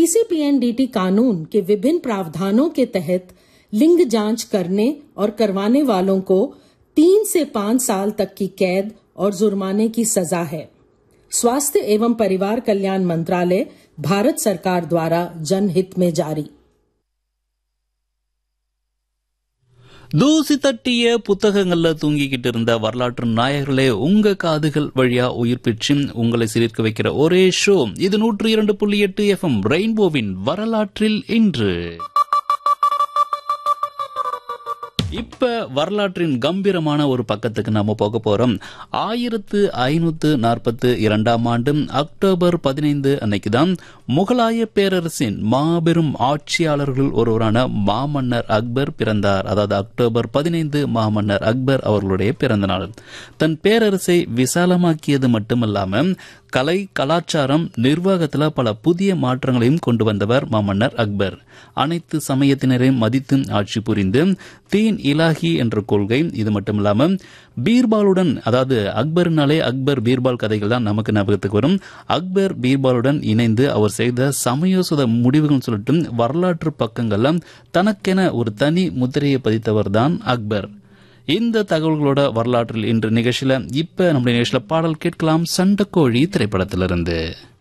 सीसीपीएनडीटी कानून के विभिन्न प्रावधानों के तहत लिंग जांच करने और करवाने वालों को 3 से 5 साल तक की कैद और जुर्माने की सजा है। स्वास्थ्य एवं परिवार कल्याण मंत्रालय, भारत सरकार द्वारा जनहित में जारी। தூசி தட்டிய புத்தகங்கள்ல தூங்கிக்கிட்டு இருந்த வரலாற்று நாயகர்களே, உங்க காதுகள் வழியா உயிர் பெற்று உங்களை சிரிக்க வைக்கிற ஒரே ஷோ இது 102.8 FM ரெயின்போவின் வரலாற்றில் இன்று. இப்ப வரலாற்றின் கம்பீரமான ஒரு பக்கத்துக்கு நாம போக போறோம். 1542 ஆண்டு அக்டோபர் 15 அன்னைக்குதான் முகலாய பேரரசின் மாபெரும் ஆட்சியாளர்கள் ஒருவரான மாமன்னர் அக்பர் பிறந்தார். அதாவது அக்டோபர் 15 மாமன்னர் அக்பர் அவர்களுடைய பிறந்த நாள். தன் பேரரசை விசாலமாக்கியது மட்டுமல்லாம கலை, கலாச்சாரம், நிர்வாகத்துல பல புதிய மாற்றங்களையும் கொண்டு வந்தவர் மாமன்னர் அக்பர். அனைத்து சமயத்தினரையும் மதித்து ஆட்சி புரிந்து தீன் இலாஹி என்ற கொள்கை, இது மட்டுமில்லாம பீர்பாலுடன், அதாவது அக்பர்னாலே அக்பர் பீர்பால் கதைகள் தான் நமக்கு ஞாபகத்துக்கு வரும். அக்பர் பீர்பாலுடன் இணைந்து அவர் செய்த சமயோசித முடிவுகள் சொல்லிட்டு வரலாற்று பக்கங்கள்ல தனக்கென ஒரு தனி முத்திரையை பதித்தவர் தான் அக்பர். இந்த தகவல்களோட வரலாற்றில் இன்று நிகழ்ச்சியில இப்ப நம்முடைய நிகழ்ச்சியில பாடல் கேட்கலாம். சண்டைக்கோழி திரைப்படத்திலிருந்து.